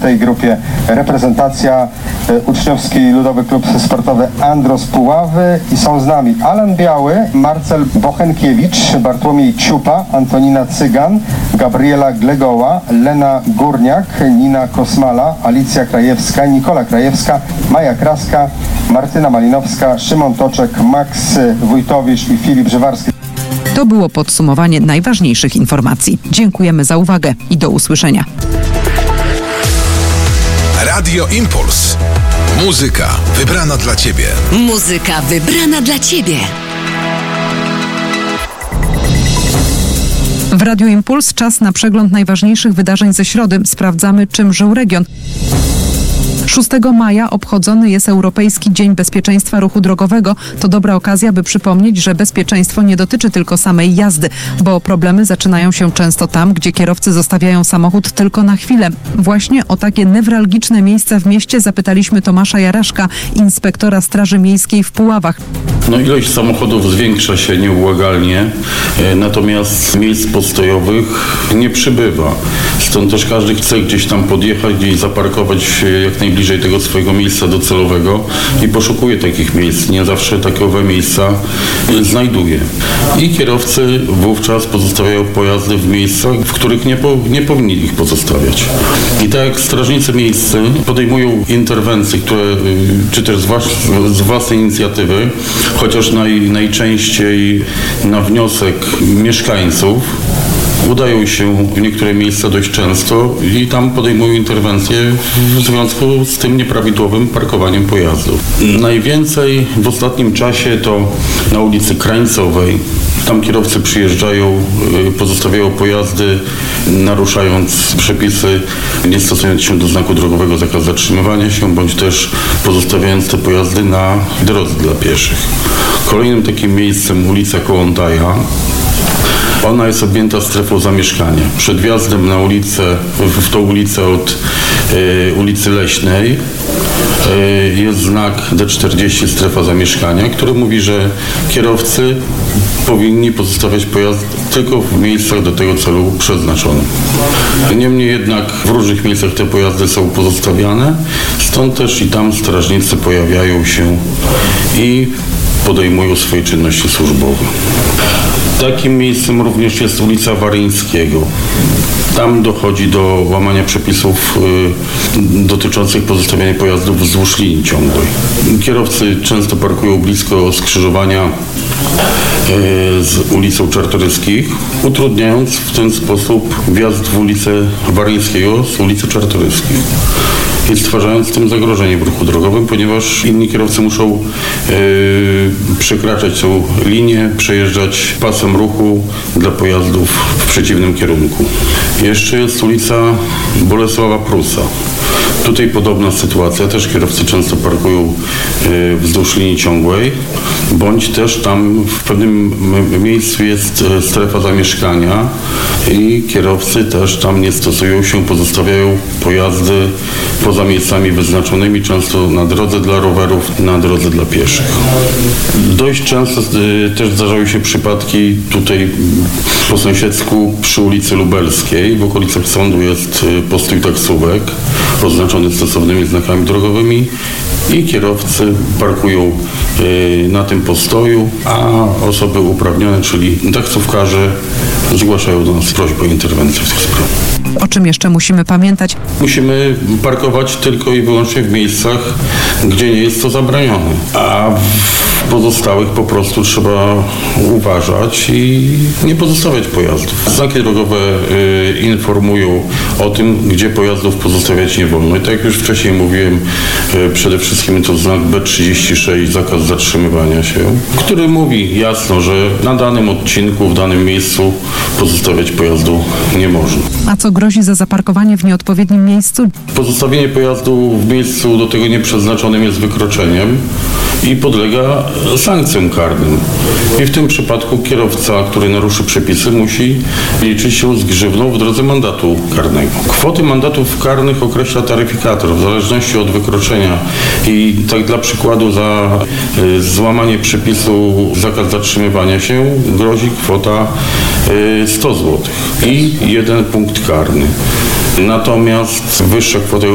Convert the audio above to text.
tej grupie reprezentacja uczniowski Ludowy Klub Sportowy Andros Puławy i są z nami Alan Biały, Marcel Bochenkiewicz, Bartłomiej Ciupa, Antonina Cygan, Gabriela Glegoła, Lena Górniak, Nina Kosmala, Alicja Krajewska, Nikola Krajewska, Maja Kraska, Martyna Malinowska, Szymon Toczek, Max Wójtowicz i Filip Brzewarski. To było podsumowanie najważniejszych informacji. Dziękujemy za uwagę i do usłyszenia. Radio Impuls. Muzyka wybrana dla Ciebie. Muzyka wybrana dla Ciebie. W Radiu Impuls czas na przegląd najważniejszych wydarzeń ze środy. Sprawdzamy, czym żył region. 6 maja obchodzony jest Europejski Dzień Bezpieczeństwa Ruchu Drogowego. To dobra okazja, by przypomnieć, że bezpieczeństwo nie dotyczy tylko samej jazdy, bo problemy zaczynają się często tam, gdzie kierowcy zostawiają samochód tylko na chwilę. Właśnie o takie newralgiczne miejsca w mieście zapytaliśmy Tomasza Jaraszka, inspektora Straży Miejskiej w Puławach. Ilość samochodów zwiększa się nieubłagalnie, natomiast miejsc postojowych nie przybywa. Stąd też każdy chce gdzieś tam podjechać, gdzieś zaparkować jak najbliżej tego swojego miejsca docelowego i poszukuje takich miejsc. Nie zawsze takowe miejsca znajduje. I kierowcy wówczas pozostawiają pojazdy w miejscach, w których nie powinni ich pozostawiać. I tak jak strażnicy miejscy podejmują interwencje, które, czy też z własnej inicjatywy, chociaż najczęściej na wniosek mieszkańców, udają się w niektóre miejsca dość często i tam podejmują interwencje w związku z tym nieprawidłowym parkowaniem pojazdów. Najwięcej w ostatnim czasie to na ulicy Krańcowej. Tam kierowcy przyjeżdżają, pozostawiają pojazdy, naruszając przepisy, nie stosując się do znaku drogowego zakaz zatrzymywania się, bądź też pozostawiając te pojazdy na drodze dla pieszych. Kolejnym takim miejscem ulica Kołątaja. Ona jest objęta strefą zamieszkania. Przed wjazdem na ulicę, w tą ulicę od ulicy Leśnej jest znak D40 strefa zamieszkania, który mówi, że kierowcy powinni pozostawiać pojazd tylko w miejscach do tego celu przeznaczonych. Niemniej jednak w różnych miejscach te pojazdy są pozostawiane, stąd też i tam strażnicy pojawiają się i podejmują swoje czynności służbowe. Takim miejscem również jest ulica Waryńskiego. Tam dochodzi do łamania przepisów dotyczących pozostawiania pojazdów wzdłuż linii ciągłej. Kierowcy często parkują blisko skrzyżowania z ulicą Czartoryskich, utrudniając w ten sposób wjazd w ulicę Waryńskiego z ulicy Czartoryskich. I stwarzając tym zagrożenie w ruchu drogowym, ponieważ inni kierowcy muszą przekraczać tą linię, przejeżdżać pasem ruchu dla pojazdów w przeciwnym kierunku. Jeszcze jest ulica Bolesława Prusa. Tutaj podobna sytuacja, też kierowcy często parkują wzdłuż linii ciągłej, bądź też tam w pewnym miejscu jest strefa zamieszkania i kierowcy też tam nie stosują się, pozostawiają pojazdy poza miejscami wyznaczonymi, często na drodze dla rowerów, na drodze dla pieszych. Dość często też zdarzały się przypadki tutaj po sąsiedzku przy ulicy Lubelskiej. W okolicach sądu jest postój taksówek oznaczony stosownymi znakami drogowymi i kierowcy parkują na tym postoju, a osoby uprawnione, czyli taksówkarze, zgłaszają do nas prośbę o interwencję w tych sprawach. O czym jeszcze musimy pamiętać? Musimy parkować tylko i wyłącznie w miejscach, gdzie nie jest to zabronione, a w pozostałych po prostu trzeba uważać i nie pozostawiać pojazdów. Znaki drogowe informują o tym, gdzie pojazdów pozostawiać nie wolno. I tak jak już wcześniej mówiłem, przede wszystkim to znak B36, zakaz zatrzymywania się, który mówi jasno, że na danym odcinku, w danym miejscu pozostawiać pojazdu nie można. A co grozi za zaparkowanie w nieodpowiednim miejscu? Pozostawienie pojazdu w miejscu do tego nieprzeznaczonym jest wykroczeniem i podlega sankcjom karnym. I w tym przypadku kierowca, który naruszy przepisy, musi liczyć się z grzywną w drodze mandatu karnego. Kwoty mandatów karnych określa taryfikator w zależności od wykroczenia i tak dla przykładu za złamanie przepisu zakaz zatrzymywania się grozi kwota 100 zł i 1 punkt karny. Natomiast wyższa kwota